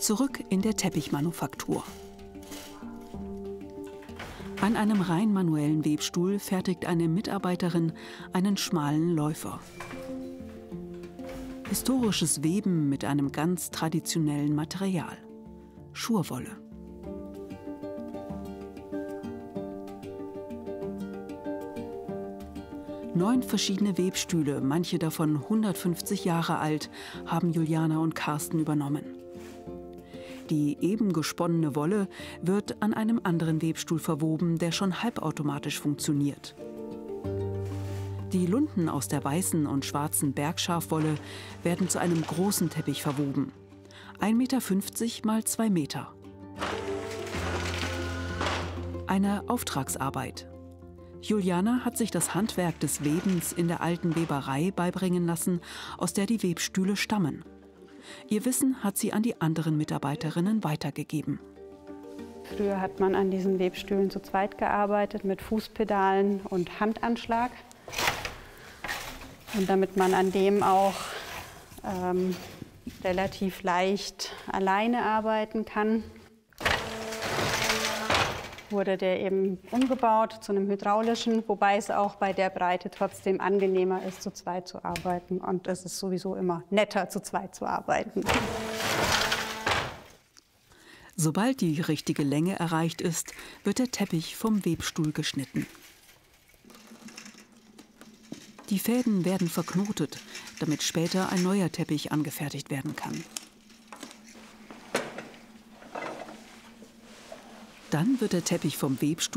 Zurück in der Teppichmanufaktur. An einem rein manuellen Webstuhl fertigt eine Mitarbeiterin einen schmalen Läufer. Historisches Weben mit einem ganz traditionellen Material: Schurwolle. Neun verschiedene Webstühle, manche davon 150 Jahre alt, haben Juliana und Carsten übernommen. Die eben gesponnene Wolle wird an einem anderen Webstuhl verwoben, der schon halbautomatisch funktioniert. Die Lunten aus der weißen und schwarzen Bergschafwolle werden zu einem großen Teppich verwoben. 1,50 Meter mal 2 Meter. Eine Auftragsarbeit. Juliana hat sich das Handwerk des Webens in der alten Weberei beibringen lassen, aus der die Webstühle stammen. Ihr Wissen hat sie an die anderen Mitarbeiterinnen weitergegeben. Früher hat man an diesen Webstühlen zu zweit gearbeitet mit Fußpedalen und Handanschlag. Und damit man an dem auch relativ leicht alleine arbeiten kann, wurde der eben umgebaut zu einem hydraulischen, wobei es auch bei der Breite trotzdem angenehmer ist, zu zweit zu arbeiten. Und es ist sowieso immer netter, zu zweit zu arbeiten. Sobald die richtige Länge erreicht ist, wird der Teppich vom Webstuhl geschnitten. Die Fäden werden verknotet, damit später ein neuer Teppich angefertigt werden kann. Dann wird der Teppich vom Webstuhl